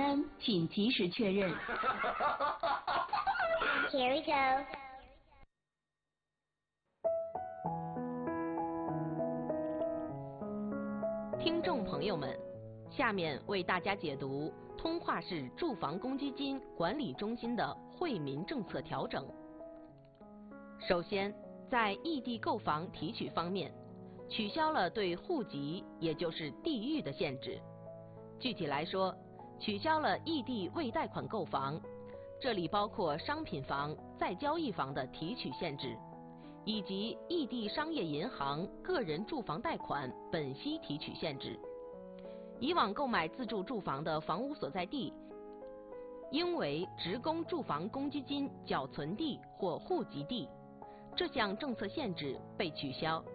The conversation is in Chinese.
单，请及时确认。 Here we go. 听众朋友们，下面为大家解读通化市住房公积金管理中心的惠民政策调整。首先，在异地购房提取方面，取消了对户籍也就是地域的限制。具体来说，取消了异地未贷款购房，这里包括商品房、再交易房的提取限制，以及异地商业银行个人住房贷款本息提取限制。以往购买自住住房的房屋所在地应为职工住房公积金缴存地或户籍地，这项政策限制被取消。